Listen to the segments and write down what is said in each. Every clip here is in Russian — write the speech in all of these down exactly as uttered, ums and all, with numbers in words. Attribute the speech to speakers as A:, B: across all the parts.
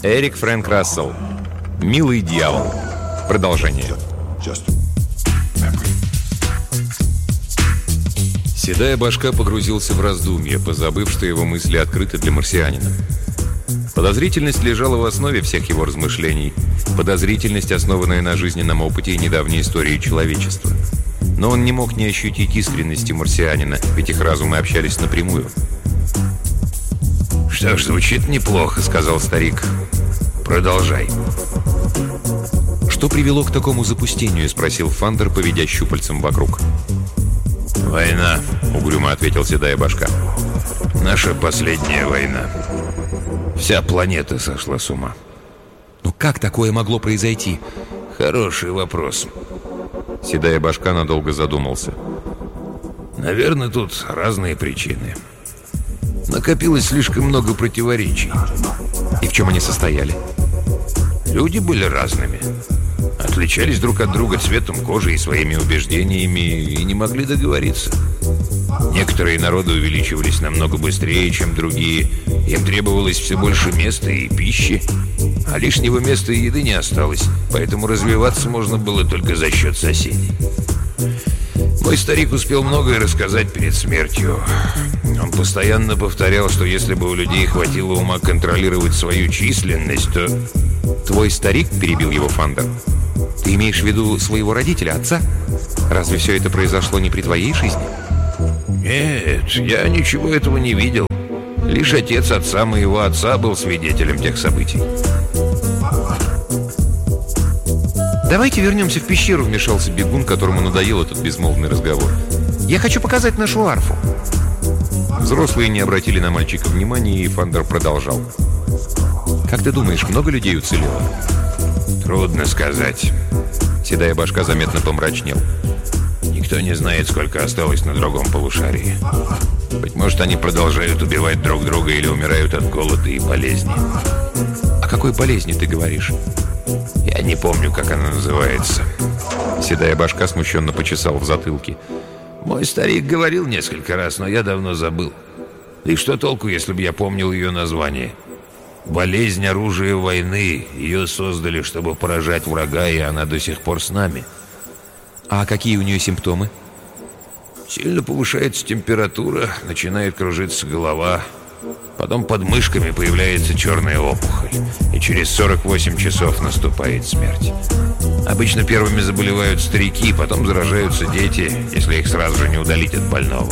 A: Эрик Фрэнк Рассел. «Милый дьявол». Продолжение. Седая башка погрузился в раздумья, позабыв, что его мысли открыты для марсианина. Подозрительность лежала в основе всех его размышлений. Подозрительность, основанная на жизненном опыте и недавней истории человечества. Но он не мог не ощутить искренности марсианина, ведь их разумы общались напрямую.
B: «Что ж, звучит неплохо», — сказал старик. «Продолжай».
A: «Что привело к такому запустению?» — спросил Фандер, поведя щупальцем вокруг.
B: «Война», — угрюмо ответил седая башка. «Наша последняя война. Вся планета сошла с ума».
A: «Но как такое могло произойти?»
B: «Хороший вопрос».
A: Седая башка надолго задумался.
B: «Наверное, тут разные причины. Накопилось слишком много противоречий».
A: «И в чем они состояли?»
B: «Люди были разными. Отличались друг от друга цветом кожи и своими убеждениями и не могли договориться. Некоторые народы увеличивались намного быстрее, чем другие. Им требовалось все больше места и пищи, а лишнего места и еды не осталось, поэтому развиваться можно было только за счет соседей. Мой старик успел многое рассказать перед смертью. Он постоянно повторял, что если бы у людей хватило ума контролировать свою численность, то...
A: «Твой старик?» — перебил его Фандер. «Ты имеешь в виду своего родителя, отца? Разве все это произошло не при твоей жизни?»
B: «Нет, я ничего этого не видел. Лишь отец отца моего отца был свидетелем тех событий».
A: «Давайте вернемся в пещеру», — вмешался бегун, которому надоел этот безмолвный разговор. «Я хочу показать нашу арфу». Взрослые не обратили на мальчика внимания, и Фандер продолжал. «Как ты думаешь, много людей уцелело?»
B: «Трудно сказать».
A: Седая башка заметно помрачнел.
B: «Никто не знает, сколько осталось на другом полушарии. Быть может, они продолжают убивать друг друга или умирают от голода и болезни».
A: «О какой болезни ты говоришь?»
B: «Я не помню, как она называется».
A: Седая башка смущенно почесал в затылке.
B: «Мой старик говорил несколько раз, но я давно забыл. И что толку, если бы я помнил ее название? Болезнь оружия войны. Ее создали, чтобы поражать врага, и она до сих пор с нами».
A: «А какие у нее симптомы?»
B: «Сильно повышается температура, начинает кружиться голова. Потом под мышками появляется черная опухоль, и через сорок восемь часов наступает смерть. Обычно первыми заболевают старики, потом заражаются дети, если их сразу же не удалить от больного».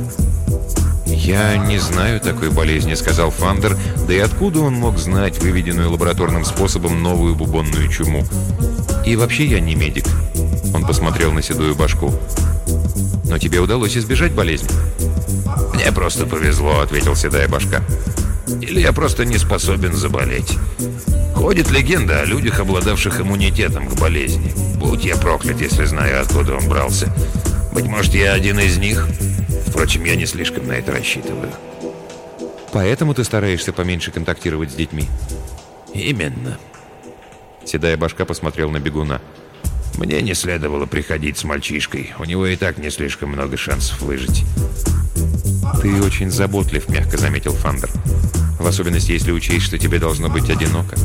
A: «Я не знаю такой болезни», — сказал Фандер. Да и откуда он мог знать выведенную лабораторным способом новую бубонную чуму? «И вообще я не медик». Он посмотрел на седую башку. «Но тебе удалось избежать болезни?»
B: «Мне просто повезло», — ответил седая башка. «Или я просто не способен заболеть. Ходит легенда о людях, обладавших иммунитетом к болезни. Будь я проклят, если знаю, откуда он брался. Быть может, я один из них. Впрочем, я не слишком на это рассчитываю».
A: «Поэтому ты стараешься поменьше контактировать с детьми?»
B: «Именно».
A: Седая башка посмотрел на бегуна.
B: «Мне не следовало приходить с мальчишкой. У него и так не слишком много шансов выжить».
A: «Ты очень заботлив», — мягко заметил Фандер. «В особенности, если учесть, что тебе должно быть одиноко».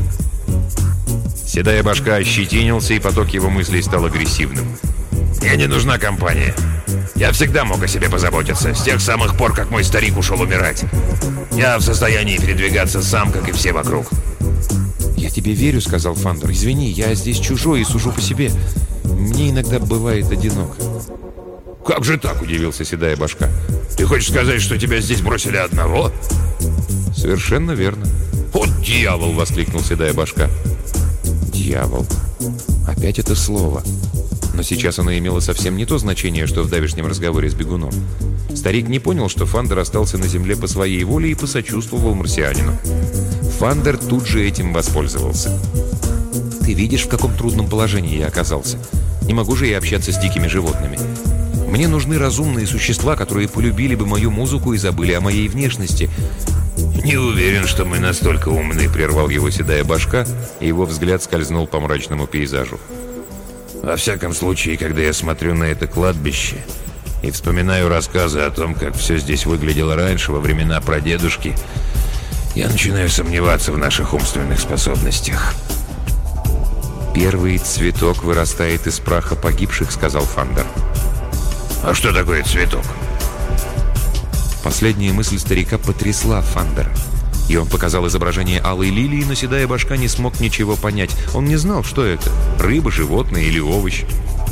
A: Седая башка ощетинился, и поток его мыслей стал агрессивным.
B: «Мне не нужна компания. Я всегда мог о себе позаботиться, с тех самых пор, как мой старик ушел умирать. Я в состоянии передвигаться сам, как и все вокруг».
A: «Я тебе верю», — сказал Фандер. «Извини, я здесь чужой и сужу по себе. Мне иногда бывает одиноко».
B: «Как же так?» — удивился седая башка. «Ты хочешь сказать, что тебя здесь бросили одного?»
A: «Совершенно верно».
B: «Вот дьявол!» — воскликнул седая башка.
A: «Дьявол». Опять это слово. Но сейчас оно имело совсем не то значение, что в давешнем разговоре с бегуном. Старик не понял, что Фандер остался на земле по своей воле и посочувствовал марсианину. Фандер тут же этим воспользовался. «Ты видишь, в каком трудном положении я оказался? Не могу же я общаться с дикими животными. Мне нужны разумные существа, которые полюбили бы мою музыку и забыли о моей внешности».
B: «Не уверен, что мы настолько умны», — прервал его седая башка,
A: и его взгляд скользнул по мрачному пейзажу.
B: «Во всяком случае, когда я смотрю на это кладбище и вспоминаю рассказы о том, как все здесь выглядело раньше, во времена прадедушки, Я начинаю сомневаться в наших умственных способностях.
A: «Первый цветок вырастает из праха погибших», — сказал Фандер.
B: «А что такое цветок?»
A: Последняя мысль старика потрясла Фандера. И он показал изображение алой лилии, но седая башка не смог ничего понять. Он не знал, что это — рыба, животное или овощ.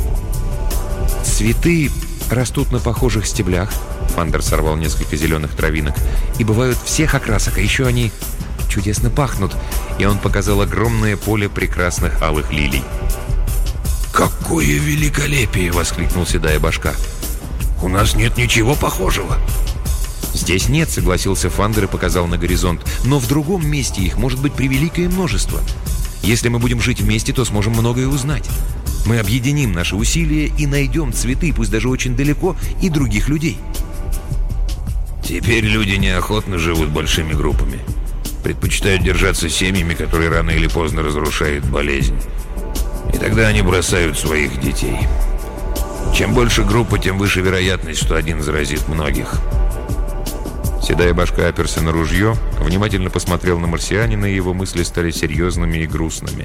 A: «Цветы растут на похожих стеблях», — Фандер сорвал несколько зеленых травинок, «и бывают всех окрасок, а еще они чудесно пахнут». И он показал огромное поле прекрасных алых лилий.
B: «Какое великолепие!» — воскликнул седая башка. «У нас нет ничего похожего».
A: «Здесь нет», — согласился Фандер и показал на горизонт. «Но в другом месте их может быть превеликое множество. Если мы будем жить вместе, то сможем многое узнать. Мы объединим наши усилия и найдем цветы, пусть даже очень далеко, и других людей».
B: «Теперь люди неохотно живут большими группами. Предпочитают держаться семьями, которые рано или поздно разрушают болезнь. И тогда они бросают своих детей. Чем больше группа, тем выше вероятность, что один заразит многих».
A: Седая башка оперся на ружье, внимательно посмотрел на марсианина, и его мысли стали серьезными и грустными.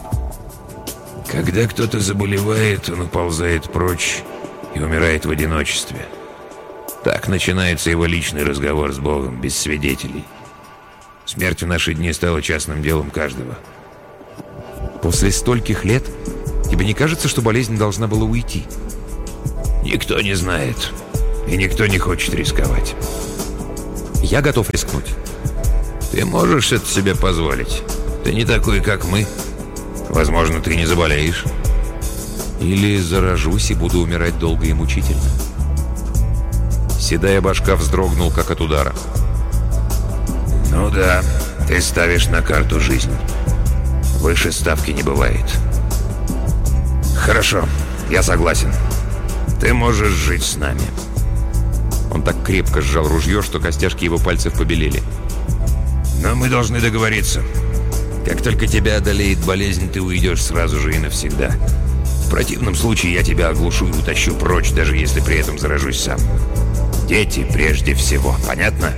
B: «Когда кто-то заболевает, он уползает прочь и умирает в одиночестве. Так начинается его личный разговор с Богом, без свидетелей. Смерть в наши дни стала частным делом каждого».
A: «После стольких лет тебе не кажется, что болезнь должна была уйти?»
B: «Никто не знает, и никто не хочет рисковать».
A: «Я готов рискнуть».
B: «Ты можешь это себе позволить? Ты не такой, как мы. Возможно, ты не заболеешь».
A: «Или заражусь и буду умирать долго и мучительно». Седая башка вздрогнул, как от удара.
B: «Ну да, ты ставишь на карту жизнь. Выше ставки не бывает». «Хорошо, я согласен. Ты можешь жить с нами».
A: Он так крепко сжал ружье, что костяшки его пальцев побелели.
B: «Но мы должны договориться. Как только тебя одолеет болезнь, ты уйдешь сразу же и навсегда. В противном случае я тебя оглушу и утащу прочь, даже если при этом заражусь сам. Дети прежде всего, понятно?»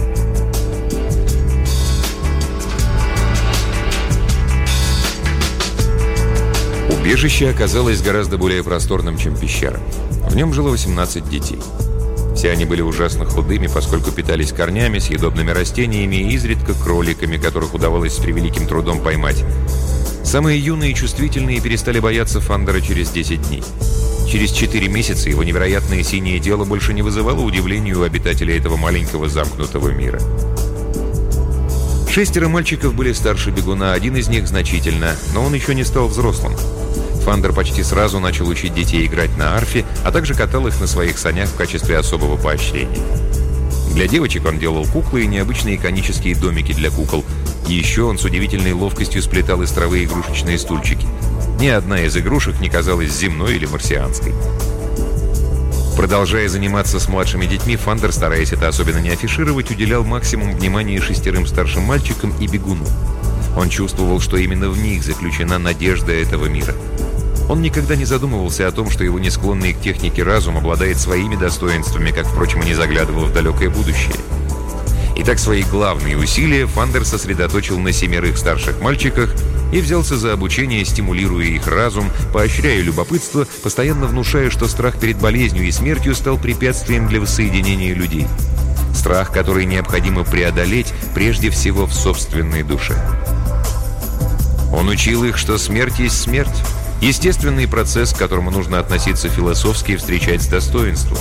A: Убежище оказалось гораздо более просторным, чем пещера. В нем жило восемнадцать детей. Все они были ужасно худыми, поскольку питались корнями, съедобными растениями и изредка кроликами, которых удавалось с превеликим трудом поймать. Самые юные и чувствительные перестали бояться Фандера через десять дней. Через четыре месяца его невероятное синее тело больше не вызывало удивления у обитателей этого маленького замкнутого мира. Шестеро мальчиков были старше бегуна, один из них значительно, но он еще не стал взрослым. Фандер почти сразу начал учить детей играть на арфе, а также катал их на своих санях в качестве особого поощрения. Для девочек он делал куклы и необычные конические домики для кукол. И еще он с удивительной ловкостью сплетал из травы игрушечные стульчики. Ни одна из игрушек не казалась земной или марсианской. Продолжая заниматься с младшими детьми, Фандер, стараясь это особенно не афишировать, уделял максимум внимания шестерым старшим мальчикам и бегуну. Он чувствовал, что именно в них заключена надежда этого мира. Он никогда не задумывался о том, что его не склонный к технике разум обладает своими достоинствами, как, впрочем, и не заглядывал в далекое будущее. Итак, свои главные усилия Фандер сосредоточил на семерых старших мальчиках и взялся за обучение, стимулируя их разум, поощряя любопытство, постоянно внушая, что страх перед болезнью и смертью стал препятствием для воссоединения людей. Страх, который необходимо преодолеть прежде всего в собственной душе. Он учил их, что смерть есть смерть. Естественный процесс, к которому нужно относиться философски и встречать с достоинством.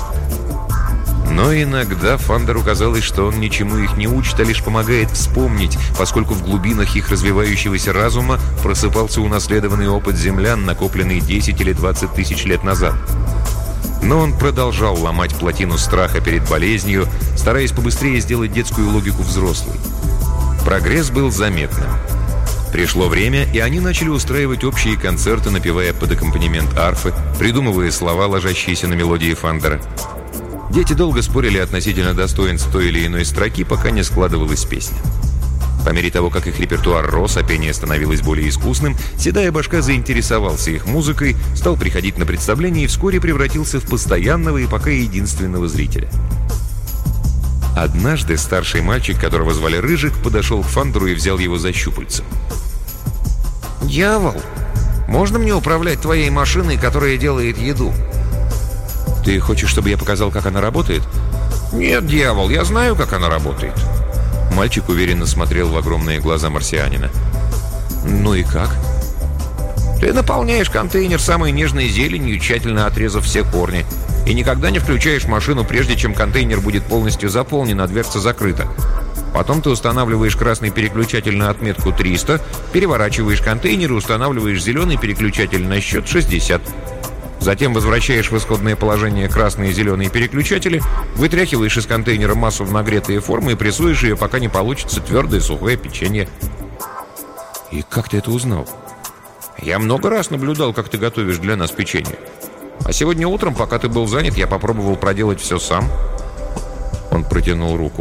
A: Но иногда Фандеру казалось, что он ничему их не учит, а лишь помогает вспомнить, поскольку в глубинах их развивающегося разума просыпался унаследованный опыт землян, накопленный десять или двадцать тысяч лет назад. Но он продолжал ломать плотину страха перед болезнью, стараясь побыстрее сделать детскую логику взрослой. Прогресс был заметным. Пришло время, и они начали устраивать общие концерты, напевая под аккомпанемент арфы, придумывая слова, ложащиеся на мелодии Фандера. Дети долго спорили относительно достоинств той или иной строки, пока не складывалась песня. По мере того, как их репертуар рос, а пение становилось более искусным, седая башка заинтересовался их музыкой, стал приходить на представления и вскоре превратился в постоянного и пока единственного зрителя. Однажды старший мальчик, которого звали Рыжик, подошел к Фандеру и взял его за щупальца.
B: «Дьявол, можно мне управлять твоей машиной, которая делает еду?»
A: «Ты хочешь, чтобы я показал, как она работает?»
B: «Нет, дьявол, я знаю, как она работает».
A: Мальчик уверенно смотрел в огромные глаза марсианина. «Ну и как?»
B: «Ты наполняешь контейнер самой нежной зеленью, тщательно отрезав все корни, и никогда не включаешь машину, прежде чем контейнер будет полностью заполнен, а дверца закрыта. Потом ты устанавливаешь красный переключатель на отметку триста, переворачиваешь контейнер и устанавливаешь зеленый переключатель на счет шестьдесят. Затем возвращаешь в исходное положение красные и зеленые переключатели, вытряхиваешь из контейнера массу в нагретые формы и прессуешь ее, пока не получится твердое сухое печенье».
A: «И как ты это узнал?»
B: «Я много раз наблюдал, как ты готовишь для нас печенье. А сегодня утром, пока ты был занят, я попробовал проделать все сам».
A: Он протянул руку.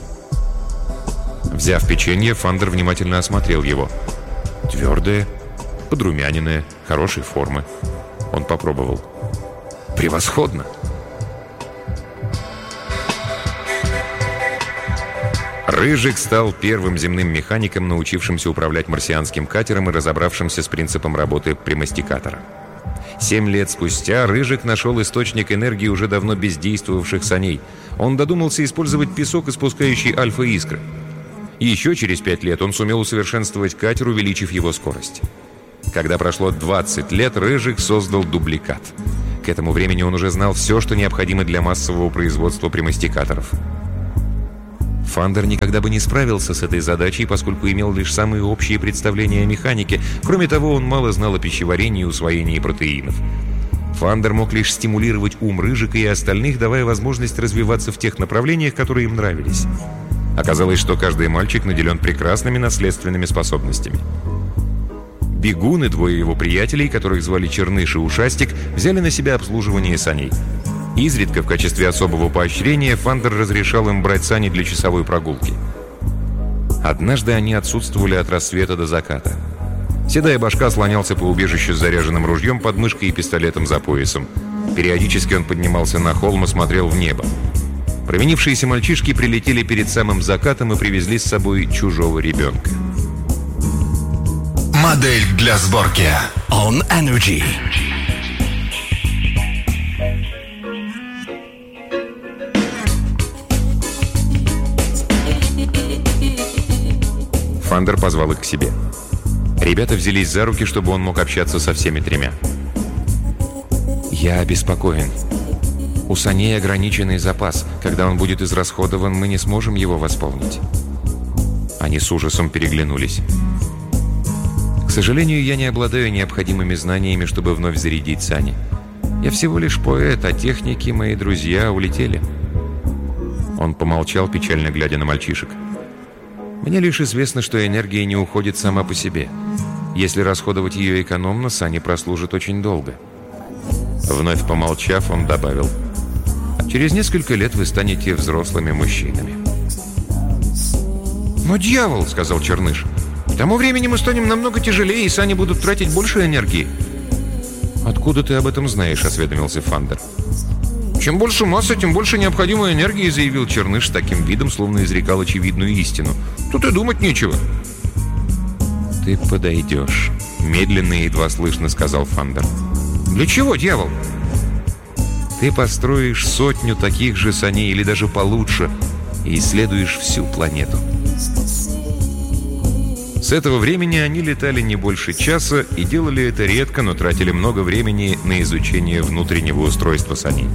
A: Взяв печенье, Фандер внимательно осмотрел его. Твердое, подрумяненное, хорошей формы. Он попробовал. «Превосходно!» Рыжик стал первым земным механиком, научившимся управлять марсианским катером и разобравшимся с принципом работы премастикатора. Семь лет спустя Рыжик нашел источник энергии уже давно бездействовавших саней. Он додумался использовать песок, испускающий альфа-искры. Еще через пять лет он сумел усовершенствовать катер, увеличив его скорость. Когда прошло двадцать лет, Рыжик создал дубликат. К этому времени он уже знал все, что необходимо для массового производства премастикаторов. Фандер никогда бы не справился с этой задачей, поскольку имел лишь самые общие представления о механике. Кроме того, он мало знал о пищеварении и усвоении протеинов. Фандер мог лишь стимулировать ум Рыжика и остальных, давая возможность развиваться в тех направлениях, которые им нравились. Оказалось, что каждый мальчик наделен прекрасными наследственными способностями. Бегун и двое его приятелей, которых звали Черныш и Ушастик, взяли на себя обслуживание саней. Изредка в качестве особого поощрения Фандер разрешал им брать сани для часовой прогулки. Однажды они отсутствовали от рассвета до заката. Седая башка слонялся по убежищу с заряженным ружьем под мышкой и пистолетом за поясом. Периодически он поднимался на холм и смотрел в небо. Провинившиеся мальчишки прилетели перед самым закатом и привезли с собой чужого ребенка.
C: Модель для сборки On Energy.
A: Фандер позвал их к себе. Ребята взялись за руки, чтобы он мог общаться со всеми тремя. «Я обеспокоен. У саней ограниченный запас. Когда он будет израсходован, мы не сможем его восполнить». Они с ужасом переглянулись. «К сожалению, я не обладаю необходимыми знаниями, чтобы вновь зарядить сани. Я всего лишь поэт, а техники мои друзья улетели». Он помолчал, печально глядя на мальчишек. «Мне лишь известно, что энергия не уходит сама по себе. Если расходовать ее экономно, сани прослужат очень долго». Вновь помолчав, он добавил: «Через несколько лет вы станете взрослыми мужчинами».
B: «Но дьявол!» — сказал Черныш. «К тому времени мы станем намного тяжелее, и сани будут тратить больше энергии».
A: «Откуда ты об этом знаешь?» — осведомился Фандер.
B: «Чем больше масса, тем больше необходимой энергии», — заявил Черныш с таким видом, словно изрекал очевидную истину. «Тут и думать нечего».
A: «Ты подойдешь», — медленно и едва слышно сказал Фандер.
B: «Для чего, дьявол?»
A: «Ты построишь сотню таких же саней или даже получше и исследуешь всю планету». С этого времени они летали не больше часа и делали это редко, но тратили много времени на изучение внутреннего устройства саней.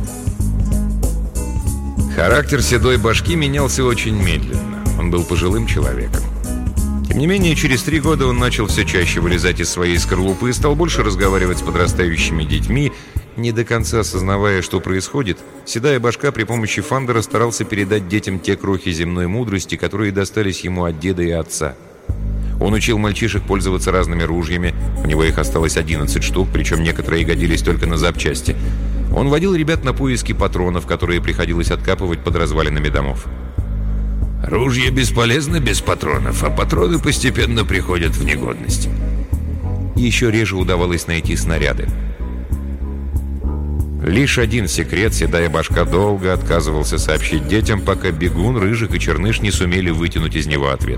A: Характер седой башки менялся очень медленно. Он был пожилым человеком. Тем не менее, через три года он начал все чаще вылезать из своей скорлупы и стал больше разговаривать с подрастающими детьми. Не до конца осознавая, что происходит, седая башка при помощи Фандера старался передать детям те крохи земной мудрости, которые достались ему от деда и отца. Он учил мальчишек пользоваться разными ружьями. У него их осталось одиннадцать штук, причем некоторые годились только на запчасти. Он водил ребят на поиски патронов, которые приходилось откапывать под развалинами домов.
B: «Ружья бесполезны без патронов, а патроны постепенно приходят в негодность».
A: Еще реже удавалось найти снаряды. Лишь один секрет седая башка долго отказывался сообщить детям, пока Бегун, Рыжик и Черныш не сумели вытянуть из него ответ.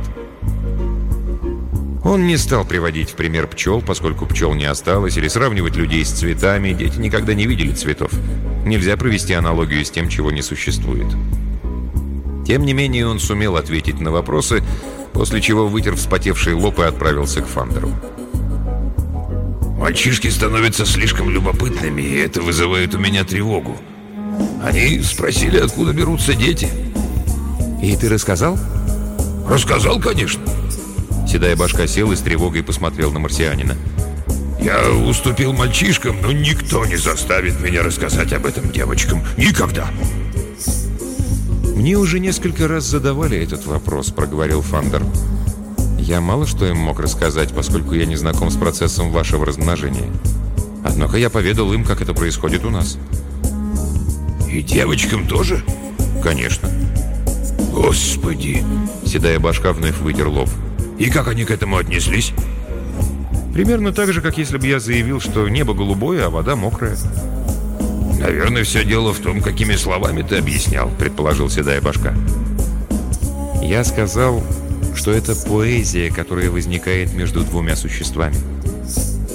A: Он не стал приводить в пример пчел, поскольку пчел не осталось, или сравнивать людей с цветами. Дети никогда не видели цветов. Нельзя провести аналогию с тем, чего не существует. Тем не менее, он сумел ответить на вопросы, после чего вытер вспотевший лоб и отправился к Фандеру.
B: Мальчишки становятся слишком любопытными, и это вызывает у меня тревогу. Они спросили, откуда берутся дети.
A: «И ты рассказал?»
B: «Рассказал, конечно».
A: Седая башка сел и с тревогой посмотрел на марсианина.
B: «Я уступил мальчишкам, но никто не заставит меня рассказать об этом девочкам. Никогда!»
A: «Мне уже несколько раз задавали этот вопрос», — проговорил Фандер. «Я мало что им мог рассказать, поскольку я не знаком с процессом вашего размножения. Однако я поведал им, как это происходит у нас».
B: «И девочкам тоже?»
A: «Конечно».
B: «Господи!»
A: — седая башка вновь вытер лоб.
B: «И как они к этому отнеслись?»
A: «Примерно так же, как если бы я заявил, что небо голубое, а вода мокрая».
B: «Наверное, все дело в том, какими словами ты объяснял», — предположил седая башка.
A: «Я сказал, что это поэзия, которая возникает между двумя существами.